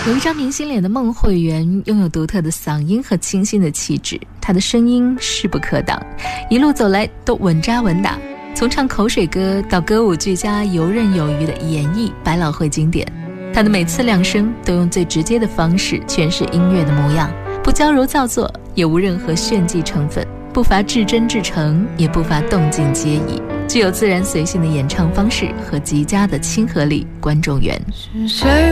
有一张明星脸的孟慧圆，拥有独特的嗓音和清新的气质，她的声音势不可挡，一路走来都稳扎稳打，从唱口水歌到歌舞俱佳，游刃有余的演绎百老汇经典。她的每次亮声都用最直接的方式诠释音乐的模样，不矫揉造作，也无任何炫技成分，不乏至真至诚，也不乏动静皆宜，具有自然随性的演唱方式和极佳的亲和力观众缘。 是谁